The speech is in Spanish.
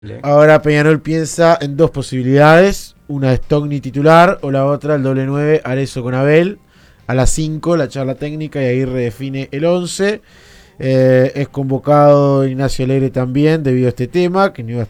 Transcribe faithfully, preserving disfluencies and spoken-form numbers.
Ahora Peñarol piensa en dos posibilidades. Una es Togni titular o la otra el doble nueve Arezzo con Abel. A las cinco la charla técnica y ahí redefine el once. Eh, es convocado Ignacio Alegre también debido a este tema, que no iba a